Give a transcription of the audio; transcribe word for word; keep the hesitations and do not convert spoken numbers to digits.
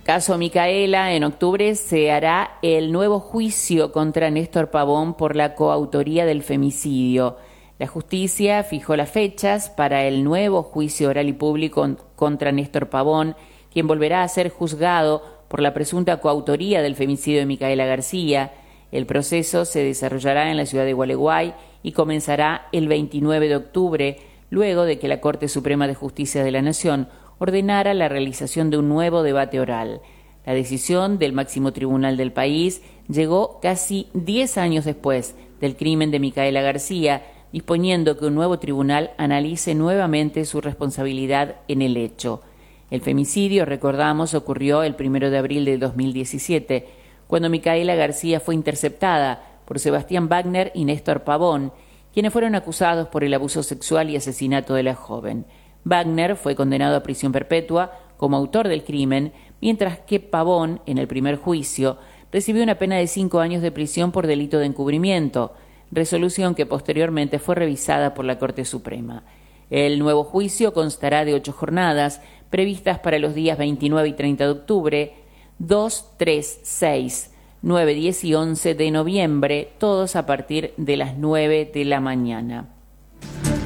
Caso Micaela, en octubre se hará el nuevo juicio contra Néstor Pavón por la coautoría del femicidio. La justicia fijó las fechas para el nuevo juicio oral y público contra Néstor Pavón, quien volverá a ser juzgado por la presunta coautoría del femicidio de Micaela García. El proceso se desarrollará en la ciudad de Gualeguay y comenzará el veintinueve de octubre, luego de que la Corte Suprema de Justicia de la Nación ordenara la realización de un nuevo debate oral. La decisión del máximo tribunal del país llegó casi diez años después del crimen de Micaela García, disponiendo que un nuevo tribunal analice nuevamente su responsabilidad en el hecho. El femicidio, recordamos, ocurrió el primero de abril de dos mil diecisiete, cuando Micaela García fue interceptada por Sebastián Wagner y Néstor Pavón, quienes fueron acusados por el abuso sexual y asesinato de la joven. Wagner fue condenado a prisión perpetua como autor del crimen, mientras que Pavón, en el primer juicio, recibió una pena de cinco años de prisión por delito de encubrimiento, resolución que posteriormente fue revisada por la Corte Suprema. El nuevo juicio constará de ocho jornadas, previstas para los días veintinueve y treinta de octubre, dos, tres, seis, nueve, diez y once de noviembre, todos a partir de las nueve de la mañana.